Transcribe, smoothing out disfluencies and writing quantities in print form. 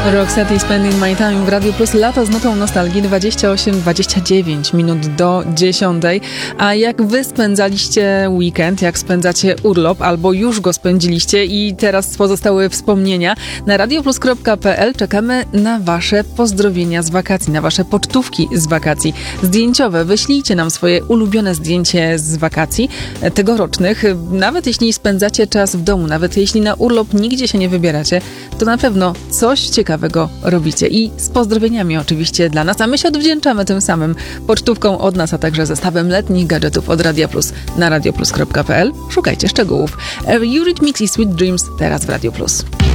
Roxette i Spending My Time w Radio Plus. Lato z notą nostalgii, 28-29 minut do 10. A jak wy spędzaliście weekend, jak spędzacie urlop, albo już go spędziliście i teraz pozostały wspomnienia, na radioplus.pl czekamy na wasze pozdrowienia z wakacji, na wasze pocztówki z wakacji zdjęciowe. Wyślijcie nam swoje ulubione zdjęcie z wakacji tegorocznych. Nawet jeśli spędzacie czas w domu, nawet jeśli na urlop nigdzie się nie wybieracie, to na pewno coś ciekawego robicie. I z pozdrowieniami oczywiście dla nas, a my się odwdzięczamy tym samym pocztówką od nas, a także zestawem letnich gadżetów od Radia Plus na radioplus.pl. Szukajcie szczegółów. Eurythmics i Sweet Dreams teraz w Radio Plus.